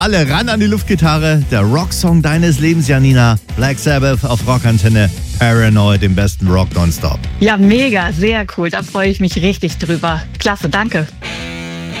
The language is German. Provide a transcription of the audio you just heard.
Alle ran an die Luftgitarre. Der Rocksong deines Lebens, Janina. Black Sabbath auf Rockantenne. Paranoid, im besten Rock nonstop. Ja, mega, sehr cool. Da freue ich mich richtig drüber. Klasse, danke.